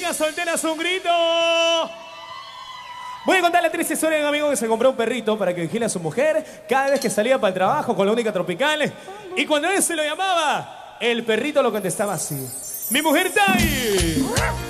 chicas solteras, un grito. Voy a contar la triste historia de un amigo que se compró un perrito para que vigile a su mujer cada vez que salía para el trabajo con la única tropical. Y cuando él se lo llamaba, el perrito lo contestaba así: mi mujer está ahí.